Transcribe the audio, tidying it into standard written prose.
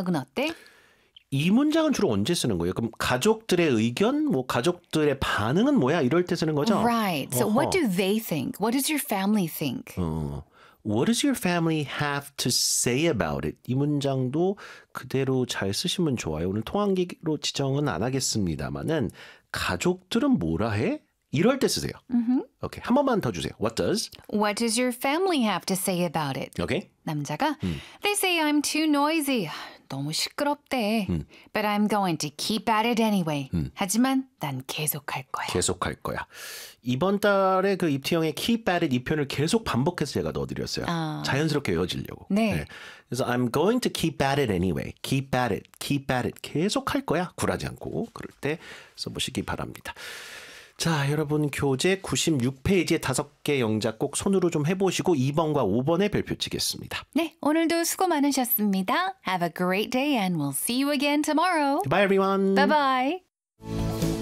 가족은 어때? 이 문장은 주로 언제 쓰는 거예요? 그럼 가족들의 의견, 뭐 가족들의 반응은 뭐야? 이럴 때 쓰는 거죠? Right. So what do they think? What does your family think? What does your family have to say about it? 이 문장도 그대로 잘 쓰시면 좋아요. 오늘 통한기로 지정은 안 하겠습니다만은 가족들은 뭐라 해? 이럴 때 쓰세요. 오케이, 한 번만 더 주세요. What does? What does your family have to say about it? 오케이. 남자가 They say I'm too noisy. 너무 시끄럽대. But I'm going to keep at it anyway. 하지만 난 계속할 거야. 계속할 거야. 이번 달에 그 입티형의 keep at it 이 표현을 계속 반복해서 제가 넣어드렸어요. 자연스럽게 외워지려고. 네. 그래서 I'm going to keep at it anyway. Keep at it, keep at it. 계속 할 거야. 굴하지 않고. 그럴 때 써보시기 바랍니다. 자, 여러분 교재 96페이지에 5개 영작 꼭 손으로 좀 해보시고 2번과 5번에 별표 치겠습니다. 네, 오늘도 수고 많으셨습니다. Have a great day and we'll see you again tomorrow. Bye everyone. Bye-bye.